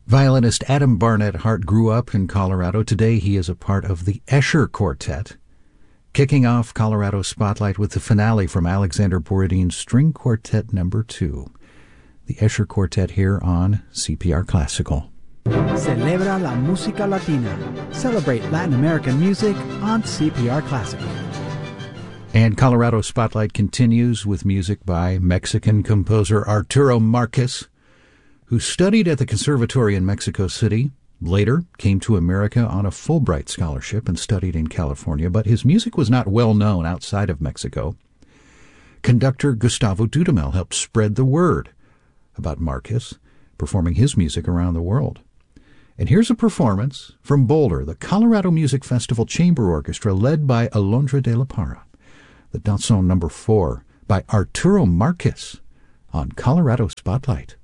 Violinist Adam Barnett Hart grew up in Colorado. Today he is a part of the Escher Quartet, kicking off Colorado Spotlight with the finale from Alexander Borodin's String Quartet No. 2. The Escher Quartet here on CPR Classical. Celebra la música latina. Celebrate Latin American music on CPR Classic. And Colorado Spotlight continues with music by Mexican composer Arturo Marquez, who studied at the Conservatory in Mexico City, later came to America on a Fulbright scholarship and studied in California, but his music was not well known outside of Mexico. Conductor Gustavo Dudamel helped spread the word about Marquez, performing his music around the world. And here's a performance from Boulder, the Colorado Music Festival Chamber Orchestra, led by Alondra de la Parra, the Danson No. 4 by Arturo Marquez on Colorado Spotlight.